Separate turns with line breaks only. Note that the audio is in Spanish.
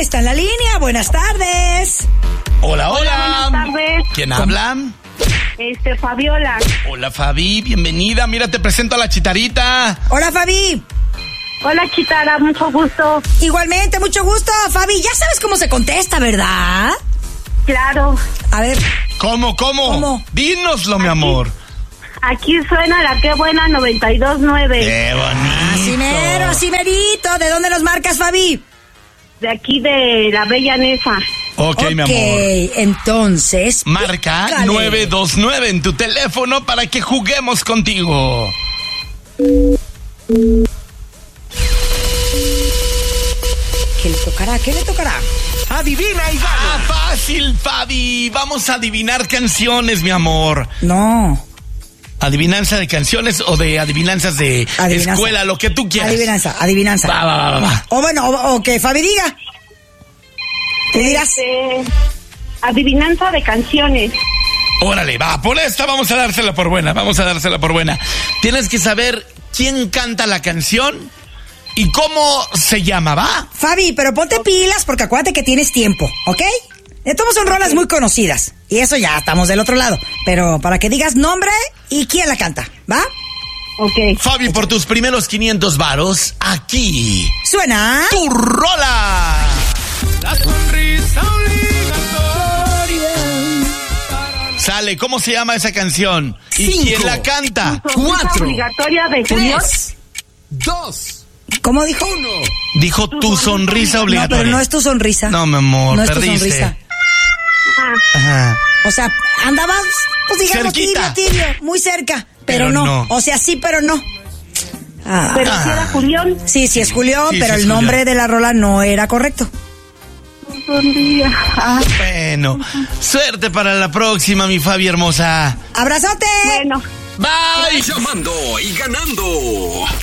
está en la línea. Buenas tardes.
Hola, hola.
Buenas tardes.
¿Quién habla?
Fabiola.
Hola, Fabi, bienvenida. Mira, te presento a la Chitarita.
Hola, Fabi.
Hola, Chitara, mucho gusto.
Igualmente, mucho gusto, Fabi. Ya sabes cómo se contesta, ¿verdad?
Claro.
A ver.
¿Cómo? Dínoslo, mi amor.
Aquí suena la Qué Buena 92.9.
¡Qué bonito!
Así merito. ¿De dónde nos marcas, Fabi?
De aquí de la Bella Nesa.
Ok, mi amor.
Entonces...
Marca
pícale.
929 en tu teléfono para que juguemos contigo.
¿Qué le tocará? ¿Qué le tocará?
Adivina y gana.
Fácil, Fabi. Vamos a adivinar canciones, mi amor.
No.
¿Adivinanza de canciones o de adivinanzas de escuela? Lo que tú quieras.
Adivinanza.
Va.
O bueno, o que Fabi diga. Tú dirás.
Adivinanza de canciones.
Órale, va, por esta vamos a dársela por buena. Tienes que saber quién canta la canción y cómo se llama, ¿va?
Fabi, pero ponte pilas porque acuérdate que tienes tiempo, ¿ok? De todos son rolas muy conocidas. Y eso ya estamos del otro lado. Pero para que digas nombre y quién la canta, ¿va?
Ok.
Fabi, por tus primeros 500 varos, aquí
Suena.
tu rola.
La sonrisa obligatoria.
Sale, ¿cómo se llama esa canción? ¿Y
5,
quién la canta?
4,
Obligatoria de Julián.
3, 2,
¿Cómo dijo?
1.
Dijo tu sonrisa
No,
obligatoria.
pero no es tu sonrisa.
No, mi amor,
No es tu
perdiste.
sonrisa.
Ajá.
O sea, andabas, pues digamos,
Cerquita.
tibio, muy cerca. Pero
Pero
no.
no.
O sea, sí, pero no.
Pero si era Julián.
Sí, es Julián,
Sí,
pero
sí es
el nombre
Julián.
de la rola no era correcto.
Bueno, suerte para la próxima, mi Fabi hermosa.
¡Abrazote!
Bueno.
Bye.
Llamando y ganando.